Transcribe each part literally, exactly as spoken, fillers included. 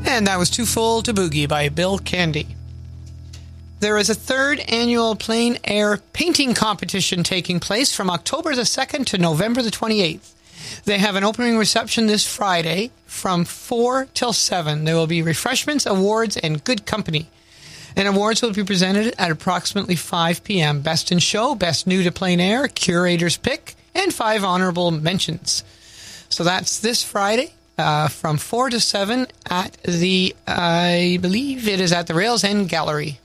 And that was Too Full to Boogie by Bill Candy. There is a third annual plein air painting competition taking place from October the second to November the twenty-eighth. They have an opening reception this Friday from four till seven. There will be refreshments, awards, and good company. And awards will be presented at approximately five p.m. Best in Show, Best New to Plein Air, Curator's Pick, and five honorable mentions. So that's this Friday uh, from four to seven at the, I believe it is at the Rails End Gallery.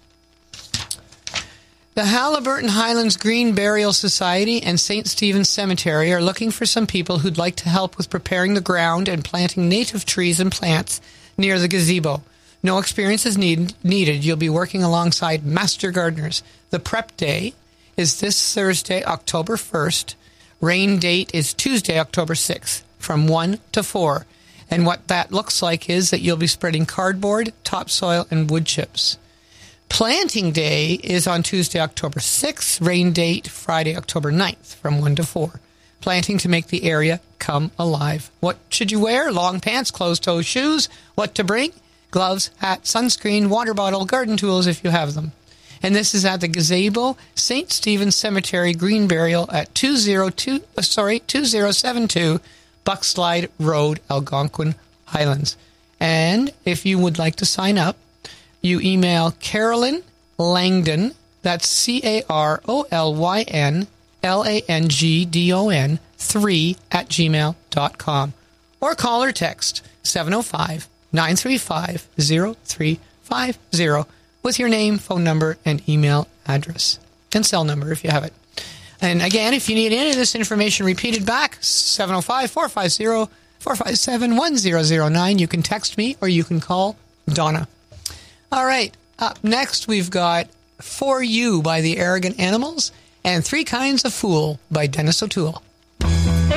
The Haliburton Highlands Green Burial Society and Saint Stephen's Cemetery are looking for some people who'd like to help with preparing the ground and planting native trees and plants near the gazebo. No experience is need, needed. You'll be working alongside master gardeners. The prep day is this Thursday, October first. Rain date is Tuesday, October sixth, from one to four. And what that looks like is that you'll be spreading cardboard, topsoil, and wood chips. Planting day is on Tuesday, October sixth. Rain date, Friday, October ninth, from one to four. Planting to make the area come alive. What should you wear? Long pants, closed-toe shoes. What to bring? Gloves, hat, sunscreen, water bottle, garden tools if you have them. And this is at the gazebo, Saint Stephen's Cemetery Green Burial at two oh two, uh, sorry, two oh seven two Buckslide Road, Algonquin Highlands. And if you would like to sign up, you email Carolyn Langdon, that's C A R O L Y N L A N G D O N, three at gmail dot com. Or call or text seven oh five, nine three five, oh three five oh with your name, phone number, and email address. And cell number if you have it. And again, if you need any of this information repeated back, seven oh five, four five zero, four five seven, one zero zero nine. You can text me or you can call Donna. All right, up next we've got For You by the Arrogant Animals and Three Kinds of Fool by Dennis O'Toole.